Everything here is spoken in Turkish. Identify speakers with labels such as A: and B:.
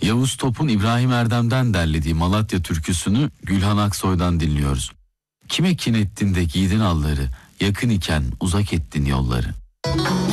A: Yavuz Top'un İbrahim Erdem'den derlediği Malatya türküsünü Gülhan Aksoy'dan dinliyoruz. Kime kin ettin de giydin alları, yakın iken uzak ettin yolları.